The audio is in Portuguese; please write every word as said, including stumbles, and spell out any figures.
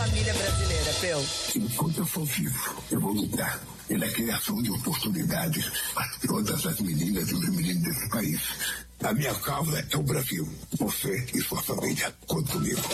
família brasileira, Peu? Enquanto eu for vivo, eu vou lutar pela criação de oportunidades para todas as meninas e os meninos desse país. A minha causa é o Brasil. Você e sua família, conta comigo.